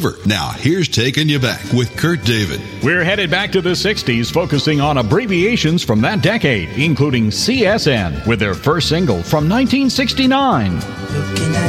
over. Now, here's Taking You Back with Kurt David. We're headed back to the 60s, focusing on abbreviations from that decade, including CSN, with their first single from 1969.